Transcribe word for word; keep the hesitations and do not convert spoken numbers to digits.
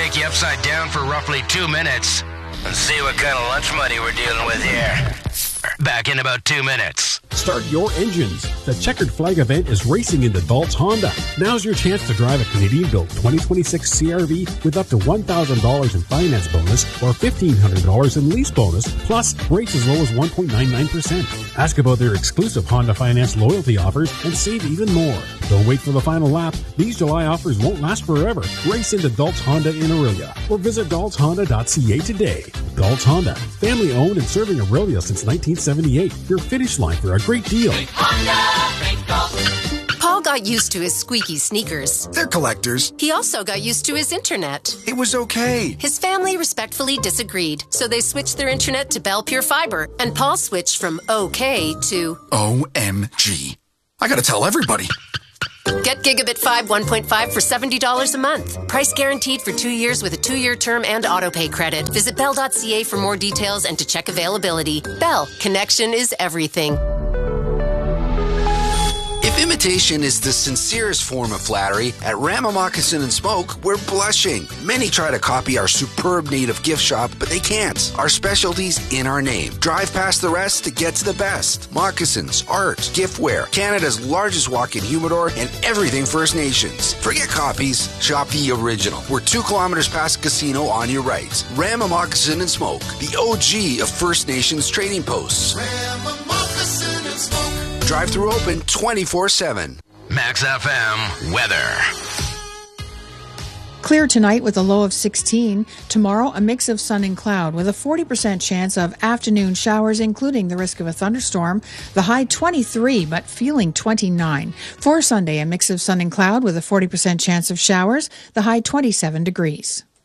take you upside down for roughly two minutes and see what kind of lunch money we're dealing with here. Back in about two minutes. Start your engines. The Checkered Flag event is racing into Dalt's Honda. Now's your chance to drive a Canadian-built twenty twenty-six C R V with up to one thousand dollars in finance bonus or fifteen hundred dollars in lease bonus, plus rates as low as one point nine nine percent. Ask about their exclusive Honda Finance loyalty offers and save even more. Don't wait for the final lap. These July offers won't last forever. Race into Dalt's Honda in Orillia or visit dalts honda dot c a today. Dalt's Honda, family-owned and serving Orillia since nineteen seventy-eight. Your finish line for a great deal. Paul got used to his squeaky sneakers. They're collectors. He also got used to his internet. It was okay. His family respectfully disagreed, so they switched their internet to Bell Pure Fiber, and Paul switched from okay to O M G. I gotta tell everybody. Get Gigabit Fibe one point five for seventy dollars a month. Price guaranteed for two years with a two-year term and autopay credit. Visit bell dot c a for more details and to check availability. Bell, connection is everything. If imitation is the sincerest form of flattery, at Rama Moccasin and Smoke, we're blushing. Many try to copy our superb native gift shop, but they can't. Our specialty's in our name. Drive past the rest to get to the best. Moccasins, art, giftware, Canada's largest walk-in humidor, and everything First Nations. Forget copies, shop the original. We're two kilometers past casino on your right. Rama Moccasin and Smoke, the O G of First Nations trading posts. Rama Moccasin and Smoke. Drive-thru open twenty-four seven. Max F M weather. Clear tonight with a low of sixteen. Tomorrow, a mix of sun and cloud with a forty percent chance of afternoon showers, including the risk of a thunderstorm. The high twenty-three, but feeling twenty-nine. For Sunday, a mix of sun and cloud with a forty percent chance of showers. The high twenty-seven degrees.